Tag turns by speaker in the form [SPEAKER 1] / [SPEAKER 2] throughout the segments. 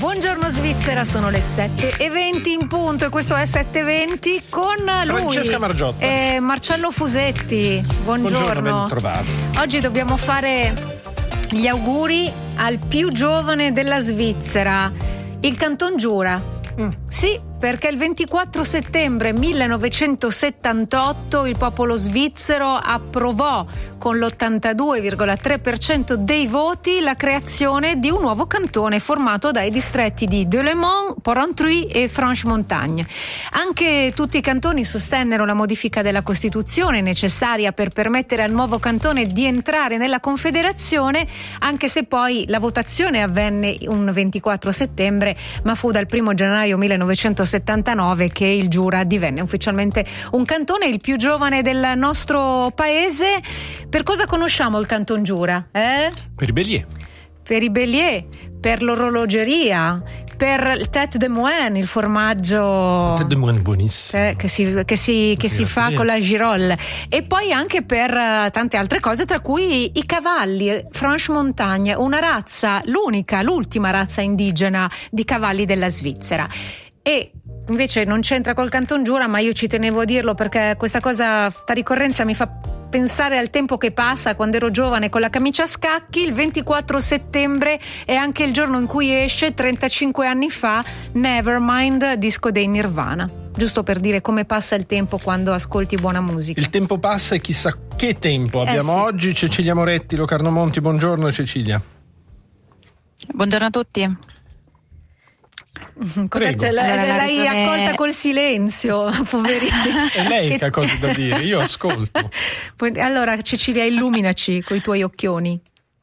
[SPEAKER 1] Buongiorno Svizzera, sono le 7:20 in punto e questo è 7:20 con lui,
[SPEAKER 2] Francesca Margiotta
[SPEAKER 1] e Marcello Fusetti. Buongiorno,
[SPEAKER 2] ben trovati.
[SPEAKER 1] Oggi dobbiamo fare gli auguri al più giovane della Svizzera, il Canton Giura. Sì, perché il 24 settembre 1978 il popolo svizzero approvò con l'82,3% dei voti la creazione di un nuovo cantone formato dai distretti di Delémont, Porrentruy e Franche-Montagne. Anche tutti i cantoni sostennero la modifica della Costituzione necessaria per permettere al nuovo cantone di entrare nella Confederazione, anche se poi la votazione avvenne un 24 settembre, ma fu dal 1 gennaio 1979 che il Giura divenne ufficialmente un cantone, il più giovane del nostro paese. Per cosa conosciamo il Canton Giura?
[SPEAKER 2] Per i Bélier.
[SPEAKER 1] Per i Bélier, per l'orologeria, per il tête de moine, il formaggio
[SPEAKER 2] Tête de moine buonissimo
[SPEAKER 1] che si fa con la girole, e poi anche per tante altre cose, tra cui i cavalli Franche-Montagne, una razza, l'ultima razza indigena di cavalli della Svizzera. E invece non c'entra col Canton Giura, ma io ci tenevo a dirlo perché questa ricorrenza mi fa pensare al tempo che passa. Quando ero giovane con la camicia a scacchi, il 24 settembre è anche il giorno in cui esce 35 anni fa Nevermind, disco dei Nirvana. Giusto per dire come passa il tempo quando ascolti buona musica. Il
[SPEAKER 2] tempo passa e chissà che tempo abbiamo oggi. Cecilia Moretti, Locarno Monti, buongiorno Cecilia.
[SPEAKER 3] Buongiorno a tutti.
[SPEAKER 1] Cosa c'è? L'hai accolta col silenzio, poverina.
[SPEAKER 2] È lei che ha cose da dire, io ascolto.
[SPEAKER 1] Allora Cecilia, illuminaci coi tuoi occhioni.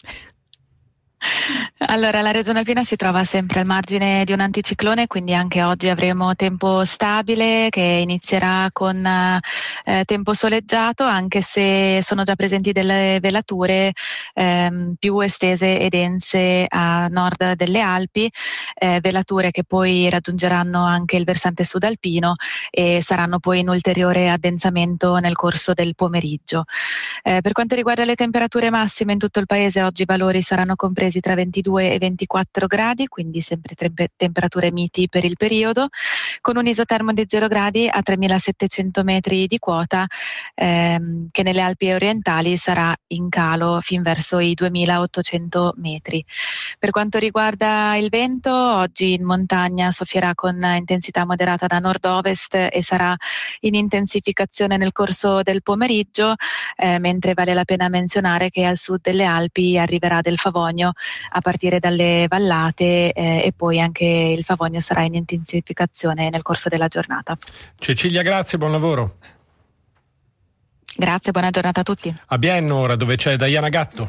[SPEAKER 3] Allora, la Regione Alpina si trova sempre al margine di un anticiclone, quindi anche oggi avremo tempo stabile che inizierà con tempo soleggiato, anche se sono già presenti delle velature più estese e dense a nord delle Alpi, velature che poi raggiungeranno anche il versante sud alpino e saranno poi in ulteriore addensamento nel corso del pomeriggio. Per quanto riguarda le temperature massime in tutto il paese, oggi i valori saranno compresi tra 22 e 24 gradi, quindi sempre temperature miti per il periodo, con un isotermo di 0 gradi a 3.700 metri di quota, che nelle Alpi orientali sarà in calo fin verso i 2.800 metri. Per quanto riguarda il vento, oggi in montagna soffierà con intensità moderata da nord-ovest e sarà in intensificazione nel corso del pomeriggio, mentre vale la pena menzionare che al sud delle Alpi arriverà del Favogno a partire dalle vallate, e poi anche il Favogno sarà in intensificazione nel corso della giornata.
[SPEAKER 2] Cecilia, grazie, buon lavoro.
[SPEAKER 3] Grazie, buona giornata a tutti.
[SPEAKER 2] A Bienno ora, dove c'è Diana Gatto.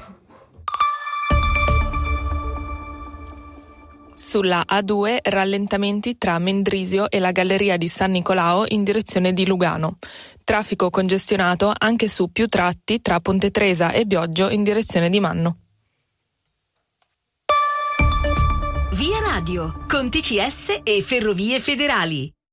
[SPEAKER 4] Sulla A2 rallentamenti tra Mendrisio e la galleria di San Nicolao in direzione di Lugano. Traffico congestionato anche su più tratti tra Ponte Tresa e Bioggio in direzione di Manno.
[SPEAKER 5] Via Radio, con TCS e Ferrovie Federali.